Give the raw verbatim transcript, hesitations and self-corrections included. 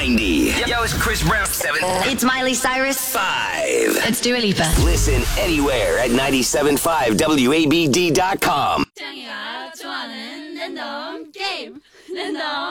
ninety. Yo, it's Chris Brown. Seven. It's Miley Cyrus. Five. It's Dua Lipa. Listen anywhere at ninety-seven point five W A B D dot com. 짱이가 좋아하는 랜덤 게임 랜덤